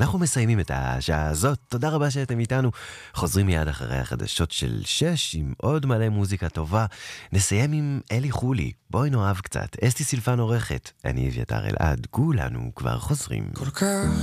אנחנו מסיימים את השעה הזאת. תודה רבה שאתם איתנו. חוזרים מיד אחרי החדשות של 6 עם עוד מלא מוזיקה טובה. נסיים עם אלי חולי. בואי נאהב קצת. אסתי סילפן עורכת. אני אביתר אלעד. כולנו כבר חוזרים. כל כך